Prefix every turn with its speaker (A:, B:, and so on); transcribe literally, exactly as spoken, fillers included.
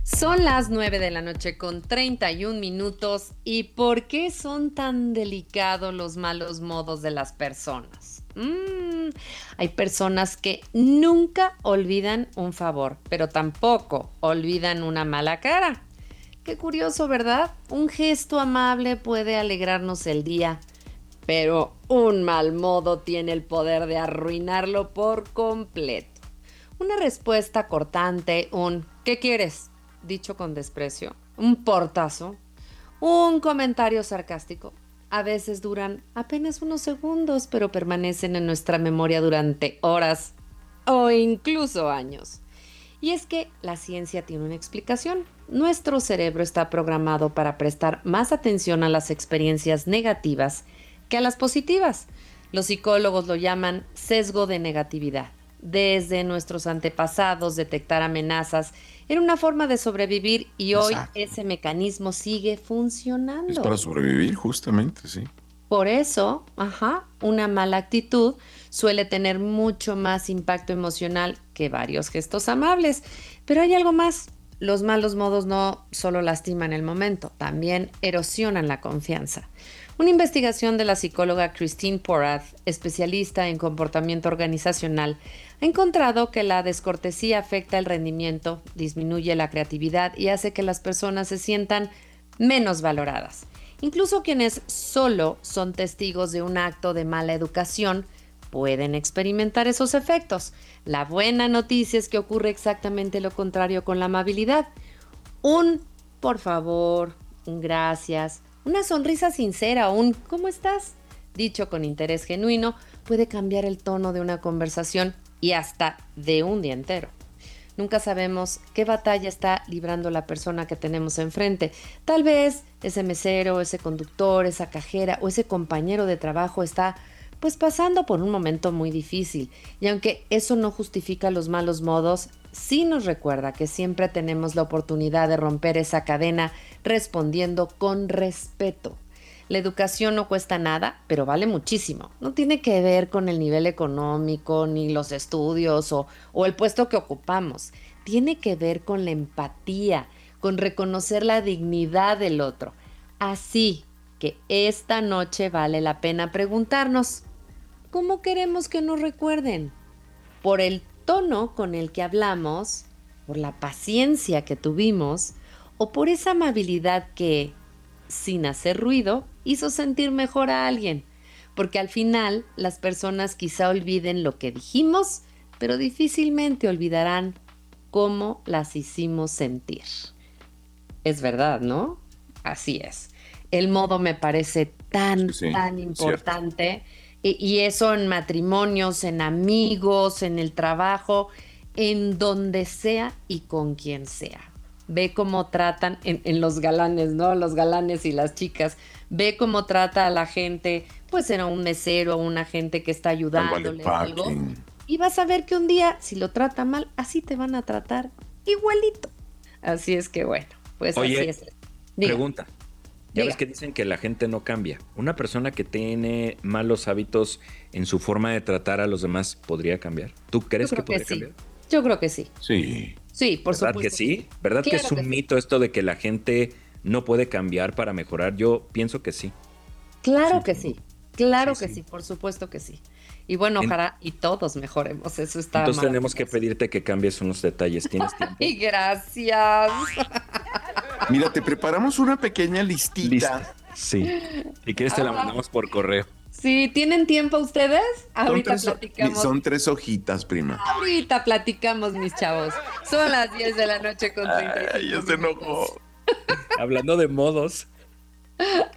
A: Son las nueve de la noche con treinta y un minutos. ¿Y por qué son tan delicados los malos modos de las personas? Mm, hay personas que nunca olvidan un favor, pero tampoco olvidan una mala cara. Qué curioso, ¿verdad? Un gesto amable puede alegrarnos el día, pero un mal modo tiene el poder de arruinarlo por completo. Una respuesta cortante, un ¿qué quieres?, dicho con desprecio, un portazo, un comentario sarcástico. A veces duran apenas unos segundos, pero permanecen en nuestra memoria durante horas o incluso años. Y es que la ciencia tiene una explicación. Nuestro cerebro está programado para prestar más atención a las experiencias negativas que a las positivas. Los psicólogos lo llaman sesgo de negatividad. Desde nuestros antepasados, detectar amenazas era una forma de sobrevivir y hoy
B: Exacto.
A: ese mecanismo sigue
B: Es para
A: funcionando.
B: sobrevivir, justamente, sí.
A: Por eso, ajá, una mala actitud suele tener mucho más impacto emocional que varios gestos amables. Pero hay algo más. Los malos modos no solo lastiman el momento, también erosionan la confianza. Una investigación de la psicóloga Christine Porath, especialista en comportamiento organizacional, ha encontrado que la descortesía afecta el rendimiento, disminuye la creatividad y hace que las personas se sientan menos valoradas. Incluso quienes solo son testigos de un acto de mala educación pueden experimentar esos efectos. La buena noticia es que ocurre exactamente lo contrario con la amabilidad. Un por favor, un gracias, una sonrisa sincera, un ¿cómo estás?, dicho con interés genuino, puede cambiar el tono de una conversación y hasta de un día entero. Nunca sabemos qué batalla está librando la persona que tenemos enfrente. Tal vez ese mesero, ese conductor, esa cajera o ese compañero de trabajo está pues pasando por un momento muy difícil. Y aunque eso no justifica los malos modos, sí nos recuerda que siempre tenemos la oportunidad de romper esa cadena respondiendo con respeto. La educación no cuesta nada, pero vale muchísimo. No tiene que ver con el nivel económico, ni los estudios o, o el puesto que ocupamos. Tiene que ver con la empatía, con reconocer la dignidad del otro. Así que esta noche vale la pena preguntarnos, ¿cómo queremos que nos recuerden? ¿Por el tono con el que hablamos, por la paciencia que tuvimos o por esa amabilidad que, sin hacer ruido, hizo sentir mejor a alguien? Porque al final las personas quizá olviden lo que dijimos, pero difícilmente olvidarán cómo las hicimos sentir. Es verdad, ¿no? Así es. El modo me parece
B: Sí,
A: tan,
B: sí,
A: tan
B: cierto.
A: importante. Y, y eso en matrimonios, en amigos, en el trabajo, en donde sea y con quien sea. Ve cómo tratan en, en los galanes, ¿no? Los galanes y las chicas. Ve cómo trata a la gente, pues era un mesero, una gente que está
B: Al vale
A: ayudándole o algo.
B: parking.
A: Y vas a ver que un día, si lo trata mal, así te van a tratar igualito. Así es que bueno, pues así
C: Oye,
A: es. Diga,
C: pregunta. Ya ves
A: diga.
C: que dicen que la gente no cambia. ¿Una persona que tiene malos hábitos en su forma de tratar a los demás podría cambiar? ¿Tú
A: Yo
C: crees que
A: creo que
C: podría
A: sí.
C: cambiar?
A: Yo creo que sí.
B: Sí.
A: Sí, por
C: ¿Verdad que
A: supuesto que
C: sí?
A: sí.
C: ¿Verdad que es
A: Claro que
C: un
A: sí.
C: mito esto de que la gente no puede cambiar para mejorar? Yo pienso que sí.
A: Claro
B: Sí,
A: que
B: claro.
A: sí.
C: Sí,
A: Claro que
C: sí.
A: sí, por supuesto que sí. Y bueno,
C: En-
A: ojalá y todos mejoremos. Eso está
C: entonces tenemos que
A: maravilloso.
C: pedirte que cambies unos detalles. ¿Tienes tiempo?
A: Ay, gracias.
B: Mira, te preparamos una pequeña
C: Lista.
B: listita.
C: Sí. Si quieres te la
A: Ah,
C: mandamos por correo.
A: sí, ¿tienen tiempo ustedes?
B: Son
A: Ahorita
B: tres, ho- mi-
A: platicamos.
B: son tres hojitas, prima.
A: Ahorita platicamos, mis chavos. Son las diez de la noche con treinta y
B: Ay,
A: cinco
B: ya se
A: minutos.
B: enojó.
C: Hablando de modos.